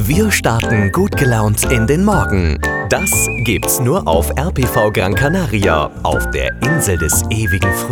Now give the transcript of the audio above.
Wir starten gut gelaunt in den Morgen. Das gibt's nur auf RPV Gran Canaria, auf der Insel des ewigen Frühlings.